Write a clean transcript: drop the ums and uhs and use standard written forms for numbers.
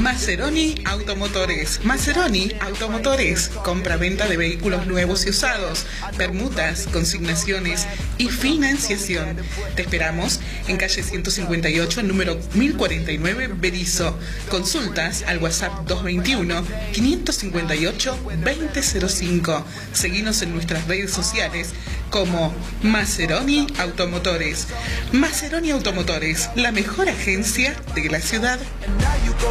Maseroni Automotores. Maseroni Automotores. Compra-venta de vehículos nuevos y usados, permutas, consignaciones y financiación. Te esperamos en calle 158, número 1049, Berisso. Consultas al WhatsApp 221-558-2005. Seguinos en nuestras redes sociales como Maseroni Automotores. Maseroni Automotores, la mejor agencia de la ciudad.